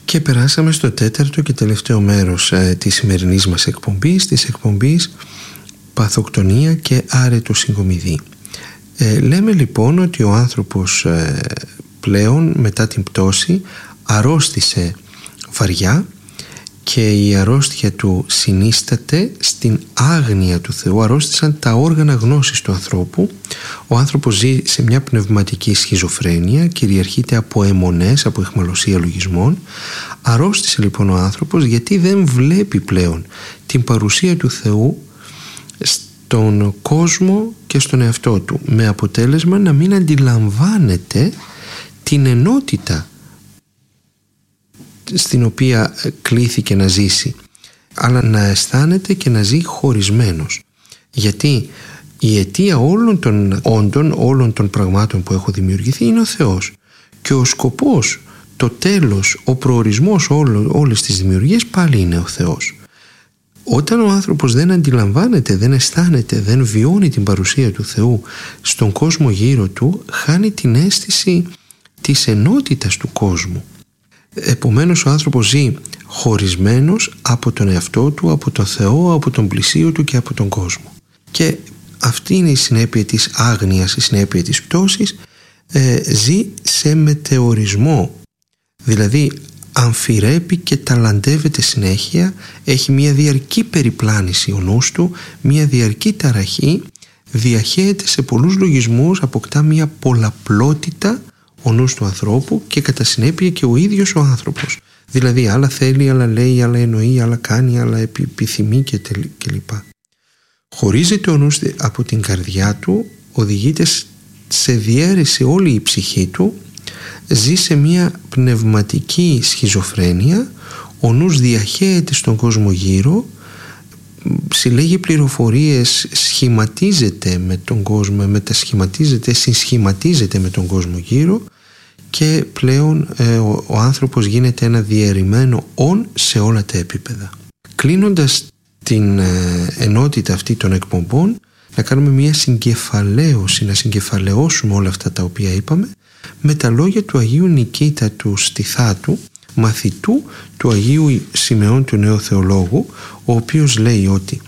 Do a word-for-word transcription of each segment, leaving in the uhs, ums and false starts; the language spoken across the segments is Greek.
Και περάσαμε στο τέταρτο και τελευταίο μέρος ε, της σημερινής μας εκπομπής, της εκπομπής Παθοκτονία και άρετο συγκομιδή. Ε, λέμε λοιπόν ότι ο άνθρωπος ε, πλέον μετά την πτώση αρρώστησε βαριά και η αρρώστια του συνίσταται στην άγνοια του Θεού. Αρρώστησαν τα όργανα γνώσης του ανθρώπου. Ο άνθρωπος ζει σε μια πνευματική σχιζοφρένεια, κυριαρχείται από αιμονές, από αιχμαλωσία λογισμών. Αρρώστησε λοιπόν ο άνθρωπος γιατί δεν βλέπει πλέον την παρουσία του Θεού στον κόσμο και στον εαυτό του, με αποτέλεσμα να μην αντιλαμβάνεται την ενότητα στην οποία κλήθηκε να ζήσει, αλλά να αισθάνεται και να ζει χωρισμένος. Γιατί η αιτία όλων των όντων, όλων των πραγμάτων που έχω δημιουργηθεί είναι ο Θεός, και ο σκοπός, το τέλος, ο προορισμός όλο, όλες τις δημιουργίες πάλι είναι ο Θεός. Όταν ο άνθρωπος δεν αντιλαμβάνεται, δεν αισθάνεται, δεν βιώνει την παρουσία του Θεού στον κόσμο γύρω του, χάνει την αίσθηση της ενότητας του κόσμου. Επομένως ο άνθρωπος ζει χωρισμένος από τον εαυτό του, από τον Θεό, από τον πλησίο του και από τον κόσμο. Και αυτή είναι η συνέπεια της άγνοιας, η συνέπεια της πτώσης. Ε, ζει σε μετεωρισμό, δηλαδή αμφιρέπει και ταλαντεύεται συνέχεια, έχει μια διαρκή περιπλάνηση ο νους του, μια διαρκή ταραχή, διαχέεται σε πολλούς λογισμούς, αποκτά μια πολλαπλότητα ο νους του ανθρώπου και κατά συνέπεια και ο ίδιος ο άνθρωπος. Δηλαδή άλλα θέλει, άλλα λέει, άλλα εννοεί, άλλα κάνει, άλλα επιθυμεί κλπ. Χωρίζεται ο νους από την καρδιά του, οδηγείται σε διαίρεση όλη η ψυχή του, ζει σε μια πνευματική σχιζοφρένεια, ο νους διαχέεται στον κόσμο γύρω, συλλέγει πληροφορίες, σχηματίζεται με τον κόσμο, μετασχηματίζεται, συσχηματίζεται με τον κόσμο γύρω, και πλέον ε, ο, ο άνθρωπος γίνεται ένα διαιρεμένο «ον» σε όλα τα επίπεδα. Κλείνοντας την ε, ενότητα αυτή των εκπομπών, να κάνουμε μια συγκεφαλαίωση, να συγκεφαλαιώσουμε όλα αυτά τα οποία είπαμε με τα λόγια του Αγίου Νικήτα του Στιθάτου, μαθητού του Αγίου Σιμεών του Νέου Θεολόγου, ο οποίος λέει ότι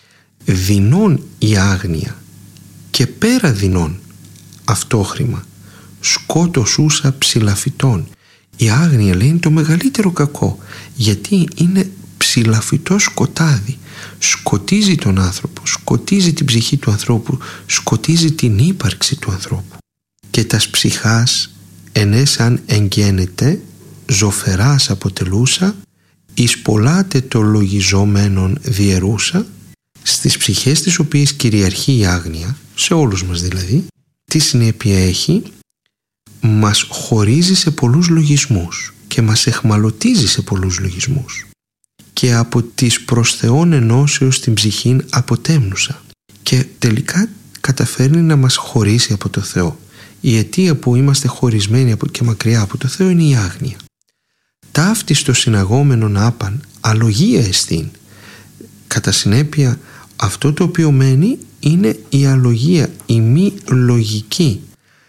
«δεινών η άγνοια και πέρα δεινών αυτόχρημα, σκότος ούσα ψηλαφιτών». Η άγνοια, λέει, είναι το μεγαλύτερο κακό, γιατί είναι ψηλαφιτό σκοτάδι, σκοτίζει τον άνθρωπο, σκοτίζει την ψυχή του ανθρώπου, σκοτίζει την ύπαρξη του ανθρώπου. Και τας ψυχάς ενές αν εγγένεται ζωφεράς αποτελούσα, εις πολλάτε το λογιζόμενον διαιρούσα. Στις ψυχές τις οποίες κυριαρχεί η άγνοια, σε όλους μας δηλαδή, τι συνέπεια έχει? Μας χωρίζει σε πολλούς λογισμούς και μας εχμαλωτίζει σε πολλούς λογισμούς, και από τις προς Θεόν ενώσεως την ψυχήν αποτέμνουσα, και τελικά καταφέρνει να μας χωρίσει από το Θεό. Η αιτία που είμαστε χωρισμένοι και μακριά από το Θεό είναι η άγνοια. Ταύτη στο συναγόμενον άπαν αλογία εστίν. Κατά συνέπεια αυτό το οποίο μένει είναι η αλογία, η μη λογική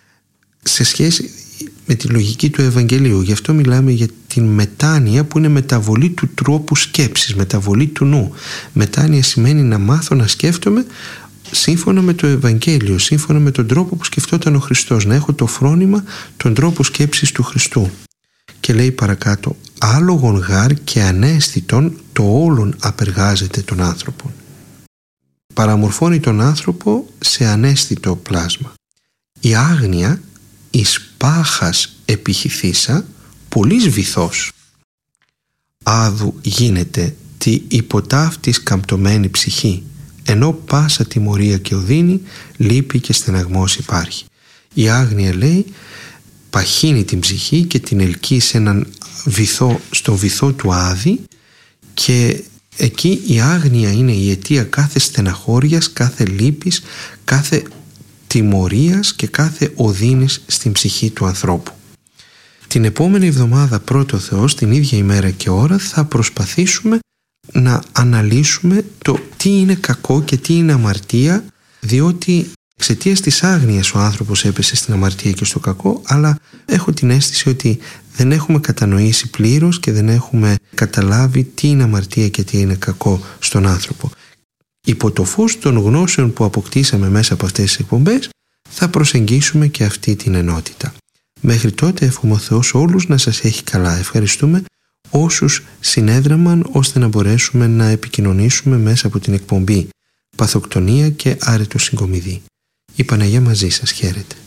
σε σχέση με τη λογική του Ευαγγελίου. Γι' αυτό μιλάμε για την μετάνοια, που είναι μεταβολή του τρόπου σκέψης, μεταβολή του νου. Μετάνοια σημαίνει να μάθω να σκέφτομαι σύμφωνα με το Ευαγγέλιο, σύμφωνα με τον τρόπο που σκεφτόταν ο Χριστός, να έχω το φρόνημα τον τρόπο σκέψης του Χριστού. Και λέει παρακάτω, άλογον γάρ και ανέστητον το όλον απεργάζεται τον άνθρωπο. Παραμορφώνει τον άνθρωπο σε ανέστητο πλάσμα. Η άγνοια εις πάχας επιχυθήσα πολλής βυθός. Άδου γίνεται τη υποτάφτης καμπτωμένη ψυχή, ενώ πάσα τιμωρία και οδύνη, λύπη και στεναγμός υπάρχει. Η άγνοια, λέει, παχύνει την ψυχή και την ελκύει σε έναν βυθό, στον βυθό του άδη, και εκεί η άγνοια είναι η αιτία κάθε στεναχώριας, κάθε λύπης, κάθε τιμωρίας και κάθε οδύνης στην ψυχή του ανθρώπου. Την επόμενη εβδομάδα, πρώτο Θεός, την ίδια ημέρα και ώρα, θα προσπαθήσουμε να αναλύσουμε το τι είναι κακό και τι είναι αμαρτία, διότι Εξαιτίας της άγνοιας ο άνθρωπος έπεσε στην αμαρτία και στο κακό, αλλά έχω την αίσθηση ότι δεν έχουμε κατανοήσει πλήρως και δεν έχουμε καταλάβει τι είναι αμαρτία και τι είναι κακό στον άνθρωπο. Υπό το φως των γνώσεων που αποκτήσαμε μέσα από αυτές τις εκπομπές θα προσεγγίσουμε και αυτή την ενότητα. Μέχρι τότε εύχομαι ο Θεός όλους να σας έχει καλά. Ευχαριστούμε όσους συνέδραμαν ώστε να μπορέσουμε να επικοινωνήσουμε μέσα από την εκπομπή Παθοκτονία και Άρετο Συγκομιδή. Η Παναγία μαζί σας. Χαίρετε.